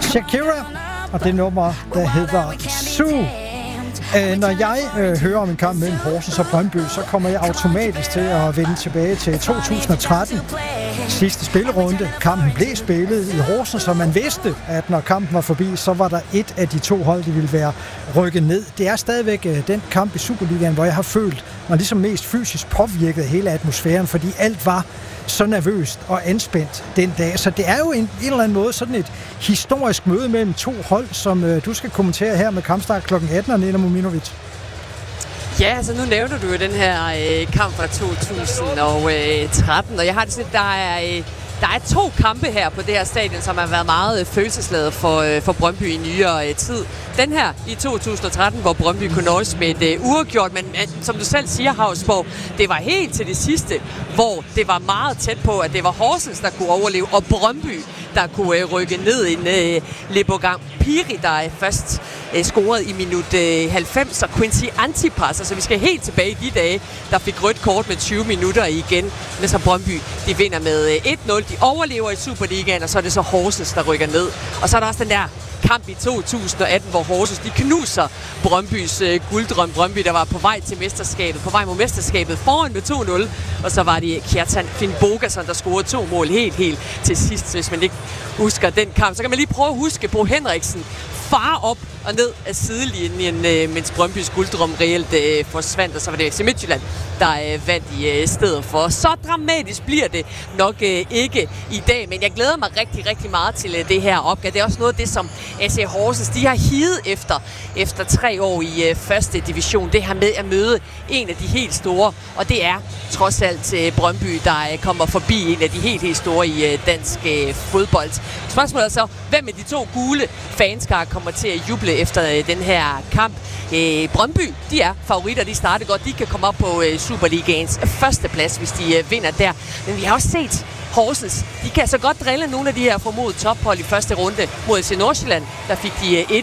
Shakira, og det nummer, der hedder Sue. Når jeg hører om en kamp mellem Horsens og Brøndby, så kommer jeg automatisk til at vende tilbage til 2013. Sidste spillerunde. Kampen blev spillet i Horsens, så man vidste, at når kampen var forbi, så var der et af de to hold, der ville være rykket ned. Det er stadigvæk den kamp i Superligaen, hvor jeg har følt mig ligesom mest fysisk påvirket af hele atmosfæren, fordi alt var så nervøst og anspændt den dag. Så det er jo en eller anden måde sådan et historisk møde mellem to hold, som du skal kommentere her med kampstart kl. 18 og Nina Mominovic. Ja, altså nu nævner du jo den her kamp fra 2013, og jeg har det sådan, der er to kampe her på det her stadion, som har været meget følelsesladet for Brøndby i nyere tid. Den her i 2013, hvor Brøndby kunne nøjes med et uafgjort, men som du selv siger, Hausborg, det var helt til det sidste, hvor det var meget tæt på, at det var Horsens, der kunne overleve, og Brøndby, der kunne rykke ned en Lebogang Piri, der først scorede i minut 90, og Quincy Antipas, altså vi skal helt tilbage i de dage, der fik rødt kort med 20 minutter igen, men så Brøndby, de vinder med 1-0, de overlever i Superligaen, og så er det så Horsens, der rykker ned. Og så er der også den der kamp i 2018, hvor Horsens, de knuser Brøndbys gulddrøm. Brøndby, der var på vej til mesterskabet, på vej mod mesterskabet, foran med 2-0, og så var det Kjartan Finnbogason, der scorede 2 mål helt til sidst, hvis man ikke husker den kamp. Så kan man lige prøve at huske Bo Henriksen far op og ned af sidelinjen, mens Brøndbys gulddrøm reelt forsvandt, og så var det FC Midtjylland, der vandt i stedet for. Så dramatisk bliver det nok ikke i dag, men jeg glæder mig rigtig meget til det her opgave. Det er også noget af det, som SC Horsens, de har higet efter 3 år i første division. Det her med at møde en af de helt store, og det er trods alt Brøndby, der kommer forbi en af de helt store i dansk fodbold. Spørgsmålet er så, hvem af de to gule fanskar kommer til at juble efter den her kamp? Brøndby, de er favoritter, de starter godt. De kan komme op på Superligaens første plads, hvis de vinder der. Men vi har også set Horsens, de kan så godt drille nogle af de her formodet tophold i første runde mod FC Nordsjælland. Der fik de